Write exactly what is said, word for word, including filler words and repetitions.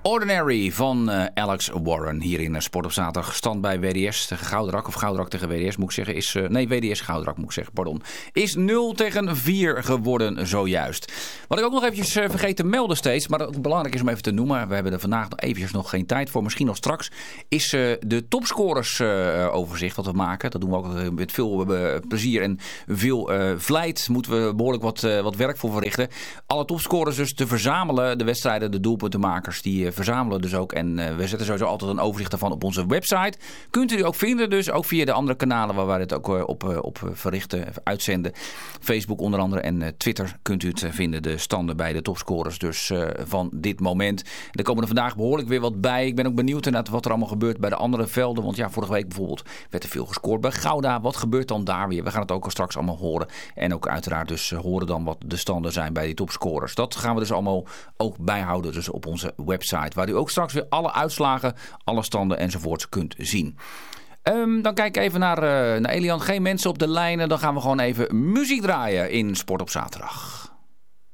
Ordinary van uh, Alex Warren hier in uh, Sport op Zaterdag. Stand bij W D S tegen Gouderak. Of Gouderak tegen W D S moet ik zeggen. Is, uh, nee, W D S Gouderak moet ik zeggen. Pardon. Is nul tegen vier geworden zojuist. Wat ik ook nog eventjes uh, vergeet te melden steeds. Maar dat ook belangrijk is om even te noemen. We hebben er vandaag nog eventjes nog geen tijd voor. Misschien nog straks. Is uh, de topscorers uh, overzicht wat we maken. Dat doen we ook met veel uh, plezier en veel uh, vlijt. Moeten we behoorlijk wat, uh, wat werk voor verrichten. Alle topscorers dus te verzamelen. De wedstrijden, de doelpuntenmakers die uh, verzamelen dus ook. En uh, we zetten sowieso altijd een overzicht daarvan op onze website. Kunt u die ook vinden dus. Ook via de andere kanalen waar wij het ook uh, op, uh, op verrichten, uitzenden. Facebook onder andere en uh, Twitter kunt u het uh, vinden. De standen bij de topscorers dus uh, van dit moment. Er komen er vandaag behoorlijk weer wat bij. Ik ben ook benieuwd naar wat er allemaal gebeurt bij de andere velden. Want ja, vorige week bijvoorbeeld werd er veel gescoord bij Gouda. Wat gebeurt dan daar weer? We gaan het ook al straks allemaal horen. En ook uiteraard dus uh, horen dan wat de standen zijn bij die topscorers. Dat gaan we dus allemaal ook bijhouden dus op onze website. Waar u ook straks weer alle uitslagen, alle standen enzovoorts kunt zien. Um, dan kijk ik even naar, uh, naar Elian. Geen mensen op de lijnen. Dan gaan we gewoon even muziek draaien in Sport op Zaterdag.